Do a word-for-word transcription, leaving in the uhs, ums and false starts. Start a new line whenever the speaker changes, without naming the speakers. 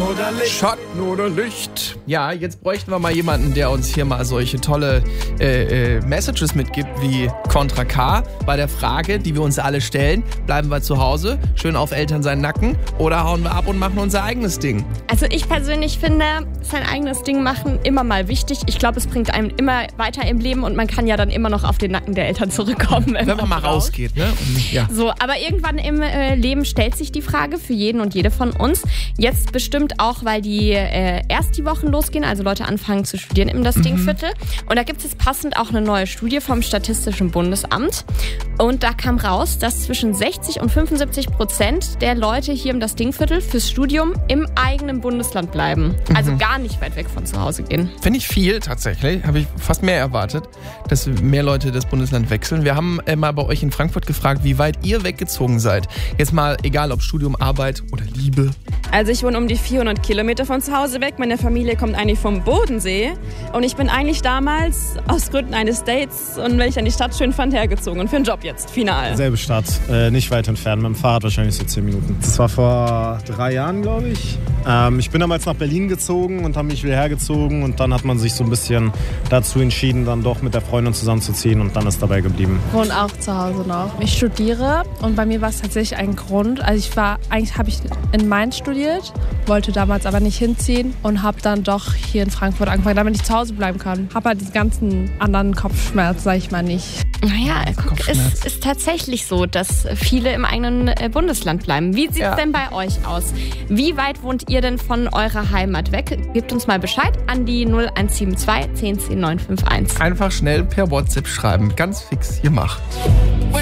oder Licht.
Schatten oder Licht. Ja, jetzt bräuchten wir mal jemanden, der uns hier mal solche tolle äh, äh, Messages mitgibt wie Contra K bei der Frage, die wir uns alle stellen. Bleiben wir zu Hause, schön auf Eltern seinen Nacken oder hauen wir ab und machen unser eigenes Ding?
Also ich persönlich finde, sein eigenes Ding machen immer mal wichtig. Ich glaube, es bringt einem immer weiter im Leben und man kann ja dann immer noch auf den Nacken der Eltern zurückkommen. Wenn,
wenn man, man mal raus. rausgeht, ne? Und, ja.
So, aber irgendwann im äh, Leben stellt sich die Frage für jeden und jede von uns. Jetzt bestimmt auch, weil die äh, erst die Wochen losgehen, also Leute anfangen zu studieren im Das Dingviertel. Mhm. Und da gibt es passend auch eine neue Studie vom Statistischen Bundesamt. Und da kam raus, dass zwischen sechzig und fünfundsiebzig Prozent der Leute hier im Das Dingviertel fürs Studium im eigenen Bundesland bleiben. Mhm. Also gar nicht weit weg von zu Hause gehen.
Finde ich viel tatsächlich. Habe ich fast mehr erwartet, dass mehr Leute das Bundesland wechseln. Wir haben äh, mal bei euch in Frankfurt gefragt, wie weit ihr weggezogen seid. Jetzt mal, egal ob Studium, Arbeit oder Liebe.
Also ich wohne um die vierhundert Kilometer von zu Hause weg. Meine Familie kommt eigentlich vom Bodensee. Und ich bin eigentlich damals aus Gründen eines Dates und weil ich dann die Stadt schön fand, hergezogen. Und für einen Job jetzt, final.
Selbe Stadt, äh, nicht weit entfernt, mit dem Fahrrad wahrscheinlich so zehn Minuten. Das war vor drei Jahren, glaube ich. Ähm, ich bin damals nach Berlin gezogen und habe mich wieder hergezogen. Und dann hat man sich so ein bisschen dazu entschieden, dann doch mit der Freundin zusammenzuziehen. Und dann ist dabei geblieben.
Ich wohne auch zu Hause noch. Ich studiere und bei mir war es tatsächlich ein Grund. Also ich war, eigentlich habe ich in Mainz studiert, wollte damals aber nicht hinziehen und habe dann doch hier in Frankfurt angefangen, damit ich zu Hause bleiben kann. Habe halt diesen ganzen anderen Kopfschmerz, sag ich mal, nicht.
Naja, guck, es ist tatsächlich so, dass viele im eigenen Bundesland bleiben. Wie sieht es ja. denn bei euch aus? Wie weit wohnt ihr denn von eurer Heimat weg? Gebt uns mal Bescheid an die null eins sieben zwei zehn zehn neun fünf eins.
Einfach schnell per WhatsApp schreiben. Ganz fix gemacht.